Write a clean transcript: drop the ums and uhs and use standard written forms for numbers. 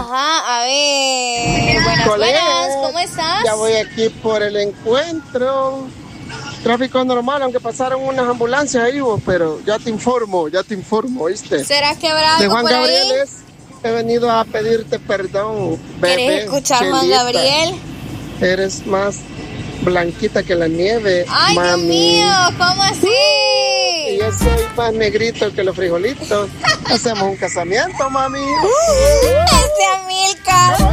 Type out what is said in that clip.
Ajá, a ver. Buenas, Colega, buenas, ¿cómo estás? Ya voy aquí por el encuentro. Tráfico normal, aunque pasaron unas ambulancias ahí, vos, pero ya te informo, ¿viste? ¿Será que habrá De algo Juan por Gabriel ahí? he venido a pedirte perdón, ¿Querés bebé, escuchar Juan Chelita. Gabriel? Eres más blanquita que la nieve, ¡Ay, mami. Dios mío! ¿Cómo así? Y yo soy más negrito que los frijolitos. Hacemos un casamiento, mami. Ese Amilcar.